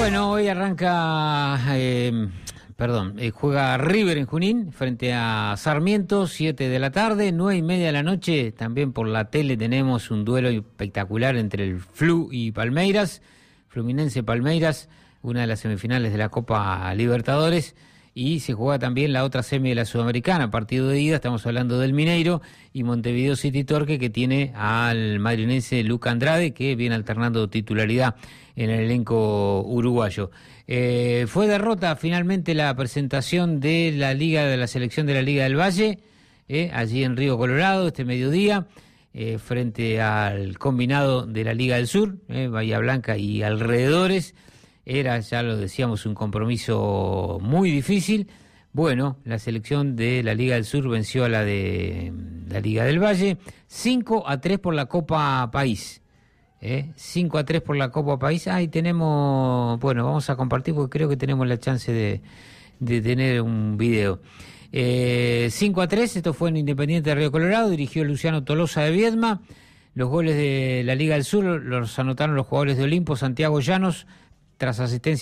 Bueno, hoy arranca, juega River en Junín frente a Sarmiento, 7 de la tarde, 9:30 de la noche. También por la tele tenemos un duelo espectacular entre el Flu y Palmeiras, Fluminense-Palmeiras, una de las semifinales de la Copa Libertadores. Y se juega también la otra semi de la Sudamericana, partido de ida, estamos hablando del Mineiro, y Montevideo City Torque, que tiene al madrilense Luca Andrade, que viene alternando titularidad en el elenco uruguayo. Fue derrota finalmente la presentación de la selección de la Liga del Valle, allí en Río Colorado, este mediodía, frente al combinado de la Liga del Sur, Bahía Blanca y alrededores. Era, ya lo decíamos, un compromiso muy difícil. Bueno, la selección de la Liga del Sur venció a la de la Liga del Valle, 5-3 por la Copa País. 5-3 por la Copa País. Ahí tenemos, bueno, vamos a compartir porque creo que tenemos la chance de tener un video. 5-3, esto fue en Independiente de Río Colorado, dirigió Luciano Tolosa de Viedma. Los goles de la Liga del Sur los anotaron los jugadores de Olimpo, Santiago Llanos, tras asistencia